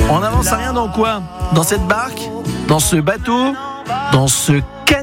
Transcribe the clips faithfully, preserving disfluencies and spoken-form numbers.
On n'avance à rien dans quoi ? Dans cette barque ? Dans ce bateau ? Dans ce canoë ?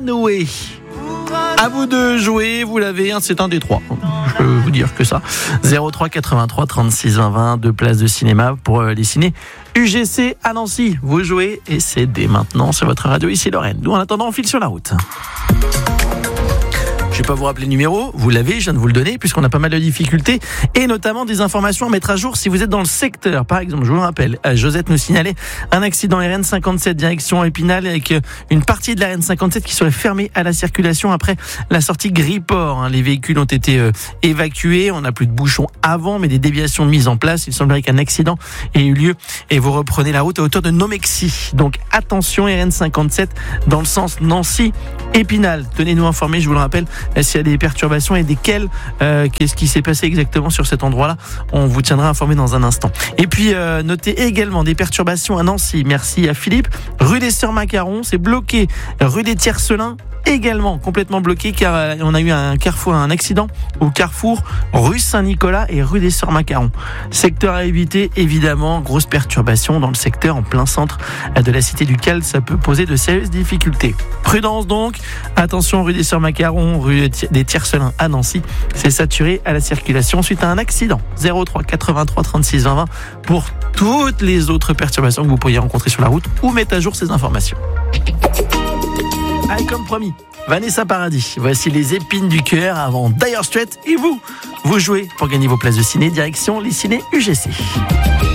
À vous de jouer, vous l'avez, hein, c'est un des trois. Je peux vous dire que ça. zéro trois quatre-vingt-trois trente-six vingt vingt, deux places de cinéma pour euh, les ciné U G C à Nancy. Vous jouez et c'est dès maintenant sur votre radio ici Lorraine. Nous en attendant on file sur la route. Je ne vais pas vous rappeler le numéro, vous l'avez, je viens de vous le donner puisqu'on a pas mal de difficultés et notamment des informations à mettre à jour si vous êtes dans le secteur. Par exemple, je vous le rappelle, Josette nous signalait un accident R N cinquante-sept direction Épinal avec une partie de la R N cinquante-sept qui serait fermée à la circulation après la sortie Griport. Les véhicules ont été évacués, on n'a plus de bouchons avant mais des déviations mises en place. Il semblerait qu'un accident ait eu lieu et vous reprenez la route à hauteur de Nomexy. Donc attention, R N cinquante-sept dans le sens Nancy-Épinal. Tenez-nous informés, je vous le rappelle, s'il y a des perturbations et desquelles, euh, qu'est-ce qui s'est passé exactement sur cet endroit-là, on vous tiendra informé dans un instant. Et puis euh, notez également des perturbations à Nancy, merci à Philippe, rue des Sœurs Macaron, c'est bloqué, rue des Tiercelins également complètement bloqué car euh, on a eu un carrefour, un accident au carrefour rue Saint-Nicolas et rue des Sœurs Macaron. Secteur à éviter évidemment, grosse perturbation dans le secteur en plein centre de la cité du Cal, ça peut poser de sérieuses difficultés. Prudence donc, attention rue des Sœurs Macaron, rue des Tiercelins à Nancy, c'est saturé à la circulation suite à un accident. zéro trois quatre-vingt-trois trente-six vingt vingt pour toutes les autres perturbations que vous pourriez rencontrer sur la route ou mettre à jour ces informations. Allez, comme promis, Vanessa Paradis. Voici les épines du cœur avant Dire Straits et vous, vous jouez pour gagner vos places de ciné, direction les ciné U G C.